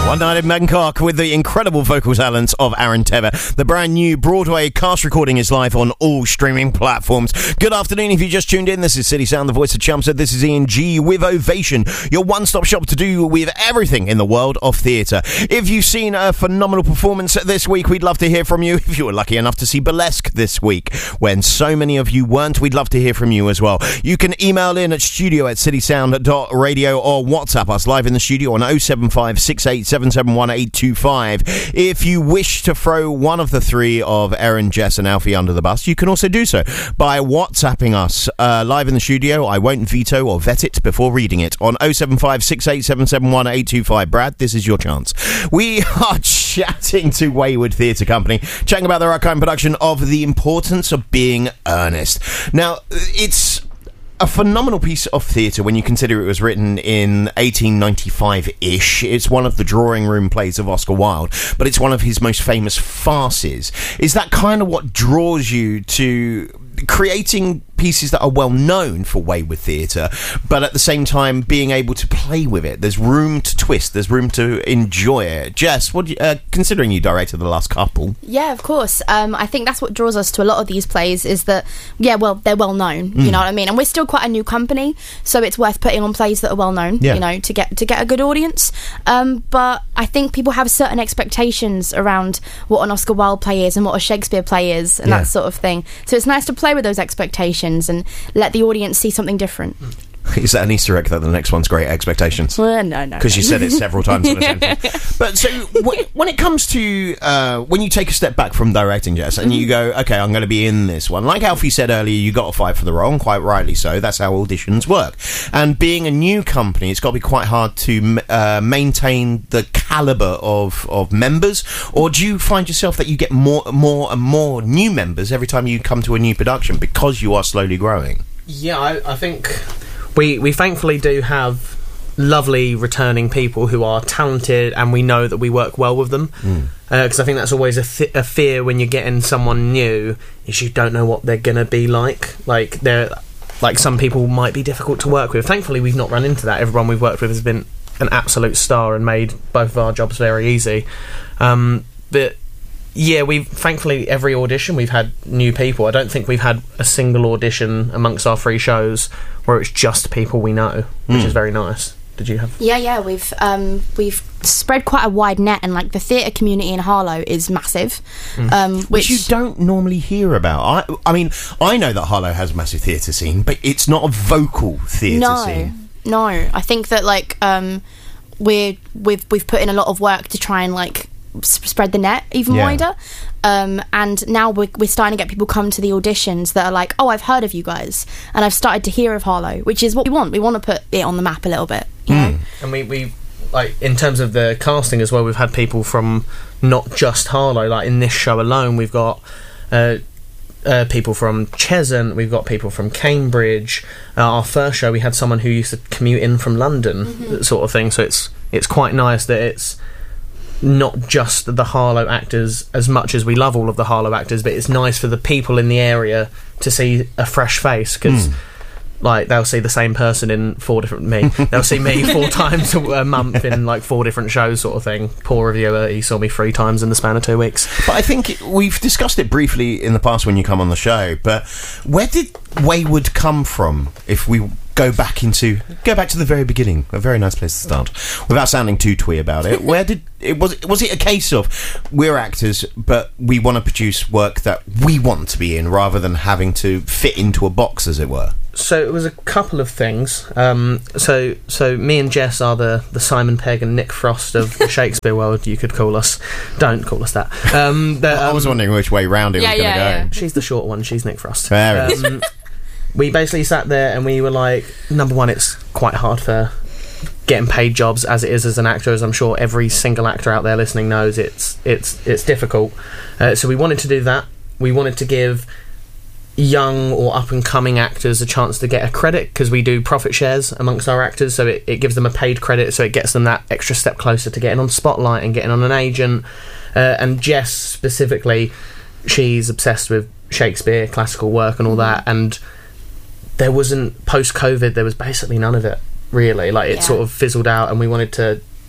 One Night in Bangkok with the incredible vocal talents of Aaron Tevez. The brand new Broadway cast recording is live on all streaming platforms. Good afternoon if you just tuned in. This is City Sound, the voice of Chelmsford. This is Ian G with Ovation, your one-stop shop to do with everything in the world of theatre. If you've seen a phenomenal performance this week, we'd love to hear from you. If you were lucky enough to see Burlesque this week, when so many of you weren't, we'd love to hear from you as well. You can email in at studio@citysound.radio or WhatsApp us live in the studio on 075 68771 If you wish to throw one of the three of Erin, Jess and Alfie under the bus, you can also do so by WhatsApping us live in the studio. I won't veto or vet it before reading it on 075 68771 Brad, this is your chance. We are chatting to Wayward Theatre Company, chatting about their upcoming production of The Importance of Being Earnest. Now, it's a phenomenal piece of theatre when you consider it was written in 1895-ish. It's one of the drawing room plays of Oscar Wilde, but it's one of his most famous farces. Is that kind of what draws you to creating pieces that are well known for Wayward Theatre, but at the same time being able to play with it? There's room to twist, there's room to enjoy it. Jess, what considering you directed the last couple? Yeah, of course. I think that's what draws us to a lot of these plays is that, they're well known, you know what I mean? And we're still quite a new company, so it's worth putting on plays that are well known, you know, to get a good audience. But I think people have certain expectations around what an Oscar Wilde play is and what a Shakespeare play is and that sort of thing. So it's nice to play with those expectations and let the audience see something different. Is that an Easter egg that the next one's Great Expectations? No. Because you said it several times in a sentence. But so when it comes to when you take a step back from directing, Jess, and you go, okay, I'm going to be in this one. Like Alfie said earlier, you got to fight for the role, and quite rightly so. That's how auditions work. And being a new company, it's got to be quite hard to maintain the calibre of members. Or do you find yourself that you get more and more new members every time you come to a new production because you are slowly growing? Yeah, I think we thankfully do have lovely returning people who are talented, and we know that we work well with them. Because I think that's always a fear when you're getting someone new, is you don't know what they're going to be like. Like some people might be difficult to work with. Thankfully, we've not run into that. Everyone we've worked with has been an absolute star and made both of our jobs very easy. But yeah, thankfully every audition we've had new people. I don't think we've had a single audition amongst our 3 shows where it's just people we know, which is very nice. Did you have? Yeah, we've spread quite a wide net, and like the theatre community in Harlow is massive, which you don't normally hear about. I mean, I know that Harlow has a massive theatre scene, but it's not a vocal theatre scene. No, I think that like we've put in a lot of work to try and like spread the net even wider, and now we're starting to get people come to the auditions that are like, oh, I've heard of you guys and I've started to hear of Harlow, which is what we want to put it on the map a little bit, you know? And we like, in terms of the casting as well, we've had people from not just Harlow. Like in this show alone, we've got people from Cheshunt, we've got people from Cambridge. Our first show we had someone who used to commute in from London, sort of thing. So it's quite nice that it's not just the Harlow actors, as much as we love all of the Harlow actors, but it's nice for the people in the area to see a fresh face, because like they'll see the same person in 4 different they'll see me 4 times a month in like 4 different shows, sort of thing. Poor reviewer, he saw me 3 times in the span of 2 weeks. But I think we've discussed it briefly in the past when you come on the show, but where did Wayward come from? If we go back to the very beginning, a very nice place to start, without sounding too twee about it. Where did it was it a case of we're actors, but we want to produce work that we want to be in, rather than having to fit into a box, as it were? So it was a couple of things. So me and Jess are the Simon Pegg and Nick Frost of the Shakespeare world, you could call us. Don't call us that. I was wondering which way round it was going to go. Yeah. She's the short one, she's Nick Frost. Fair enough. We basically sat there and we were like, number one, it's quite hard for getting paid jobs as it is as an actor, as I'm sure every single actor out there listening knows. It's difficult. So we wanted to do that. We wanted to give young or up-and-coming actors a chance to get a credit, because we do profit shares amongst our actors, so it gives them a paid credit, so it gets them that extra step closer to getting on Spotlight and getting on an agent. And Jess specifically, she's obsessed with Shakespeare, classical work and all that, and there wasn't, post-COVID, there was basically none of it, really. Like, it sort of fizzled out, and we wanted to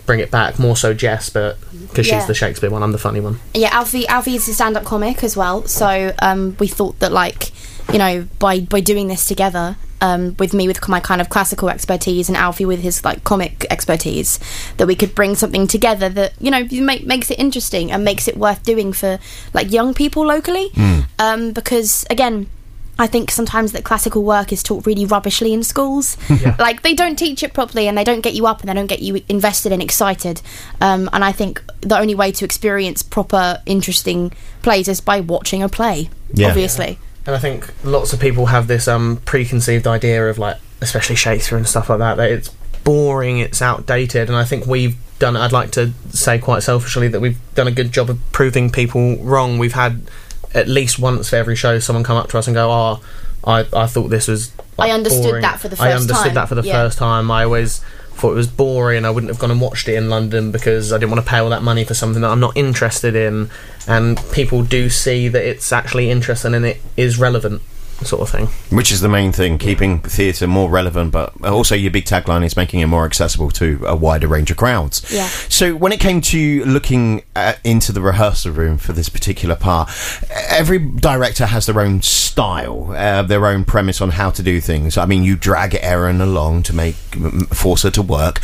bring it back, more so Jess, but because she's the Shakespeare one, I'm the funny one. Yeah, Alfie is a stand-up comic as well, so we thought that, like, you know, by doing this together, with me with my kind of classical expertise and Alfie with his like comic expertise, that we could bring something together that, you know, makes it interesting and makes it worth doing for like young people locally. Because again, I think sometimes that classical work is taught really rubbishly in schools. Like, they don't teach it properly, and they don't get you up, and they don't get you invested and excited. And I think the only way to experience proper, interesting plays is by watching a play, obviously. And I think lots of people have this preconceived idea of, like, especially Shakespeare and stuff like that it's boring, it's outdated, and I think I'd like to say quite selfishly that we've done a good job of proving people wrong. We've had at least once for every show someone come up to us and go, I thought this was like, I understood boring. That for the first time. I understood that for the first time. I always thought it was boring. I wouldn't have gone and watched it in London because I didn't want to pay all that money for something that I'm not interested in. And people do see that it's actually interesting and it is relevant, sort of thing. Which is the main thing, keeping theatre more relevant, but also your big tagline is making it more accessible to a wider range of crowds. Yeah. So when it came to looking into the rehearsal room for this particular part, every director has their own style, their own premise on how to do things. I mean, you drag Erin along to force her to work,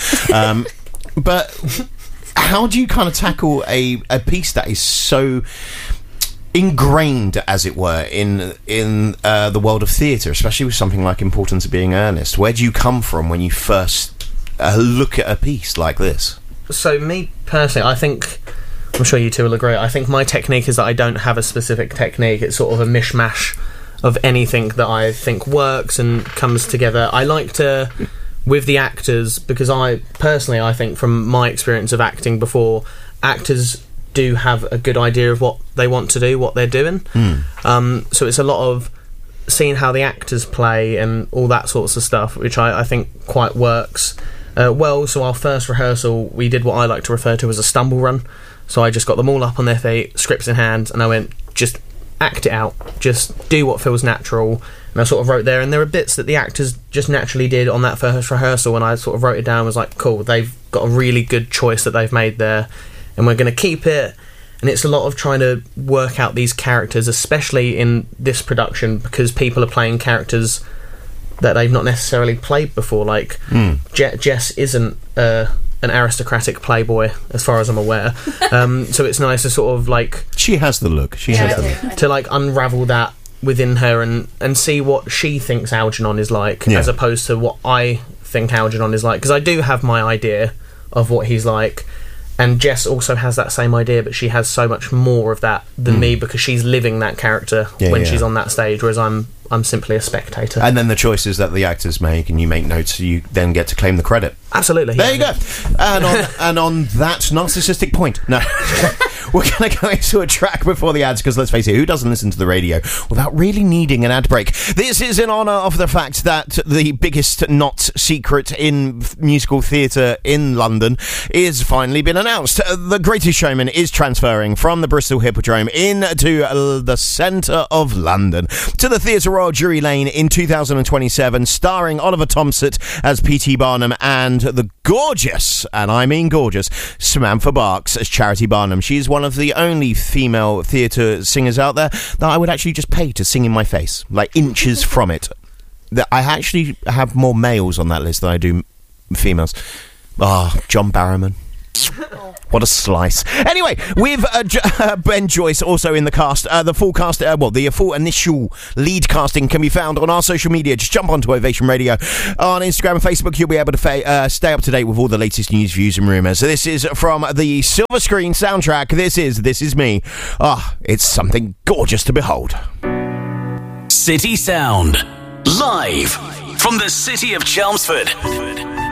but how do you kind of tackle a piece that is so ingrained, as it were, in the world of theatre, especially with something like Importance of Being Earnest? Where do you come from when you first look at a piece like this? So me personally, I think, I'm sure you two will agree, I think my technique is that I don't have a specific technique. It's sort of a mishmash of anything that I think works and comes together. I like to, with the actors, because I think from my experience of acting before, actors do have a good idea of what they want to do, what they're doing. So it's a lot of seeing how the actors play and all that sorts of stuff, which I think quite works well. So our first rehearsal, we did what I like to refer to as a stumble run. So I just got them all up on their feet, scripts in hand, and I went, just act it out, just do what feels natural. And I sort of wrote there, and there are bits that the actors just naturally did on that first rehearsal, and I sort of wrote it down and was like, cool, they've got a really good choice that they've made there, and we're going to keep it. And it's a lot of trying to work out these characters, especially in this production, because people are playing characters that they've not necessarily played before. Like, Jess isn't an aristocratic playboy, as far as I'm aware. So it's nice to sort of, like... She has the look. She has the look. To, like, unravel that within her and see what she thinks Algernon is like, as opposed to what I think Algernon is like. Because I do have my idea of what he's like, and Jess also has that same idea, but she has so much more of that than me, because she's living that character when she's on that stage, whereas I'm simply a spectator. And then the choices that the actors make, and you make notes, so you then get to claim the credit. Absolutely. There you go. And on that narcissistic point, no, we're going to go into a track before the ads, because let's face it, who doesn't listen to the radio without really needing an ad break? This is in honour of the fact that the biggest not secret in musical theatre in London is finally been announced. The Greatest Showman is transferring from the Bristol Hippodrome into the centre of London to the Theatre Royal Drury Lane in 2027, starring Oliver Tomsett as P.T. Barnum and the gorgeous, and I mean gorgeous, Samantha Barks as Charity Barnum. She's one of the only female theatre singers out there that I would actually just pay to sing in my face, like inches from it. I actually have more males on that list than I do females. John Barrowman. What a slice. Anyway, with Ben Joyce also in the cast. The full cast, the full initial lead casting can be found on our social media. Just jump onto Ovation Radio on Instagram and Facebook. You'll be able to stay up to date with all the latest news, views and rumours. So this is from the Silver Screen soundtrack. This is me. It's something gorgeous to behold. City Sound, live from the city of Chelmsford.